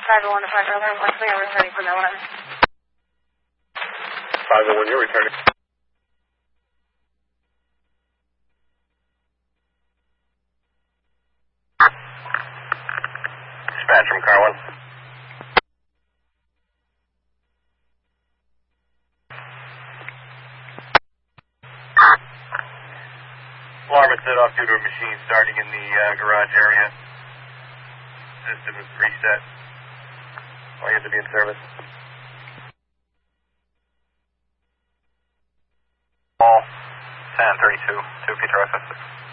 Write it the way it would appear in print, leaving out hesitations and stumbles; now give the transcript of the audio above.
501 to 501, Wesley, I'm returning from that one. 501, you're returning. Dispatch from car 1. Alarm is set off due to a machine starting in the garage area. System is reset. All you have to be in service. All 1032, 2 Peter FS6.